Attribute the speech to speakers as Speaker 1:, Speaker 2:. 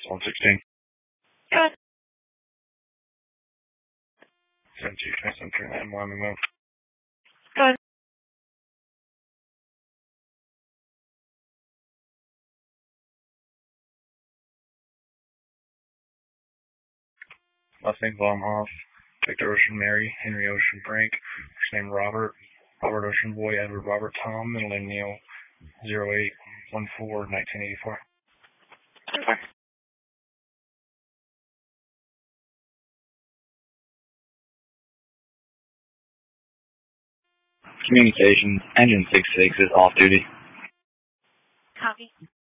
Speaker 1: 116.
Speaker 2: Good.
Speaker 1: 72, 27, 39, one, move.
Speaker 2: Good.
Speaker 1: Last name Blomhoff, Victor Ocean Mary, Henry Ocean Frank, first name Robert, Robert Ocean Boy, Edward Robert Tom, middle name Neil, 0814 1984.
Speaker 2: Super.
Speaker 3: Communications, engine 66 is off duty.
Speaker 2: Copy.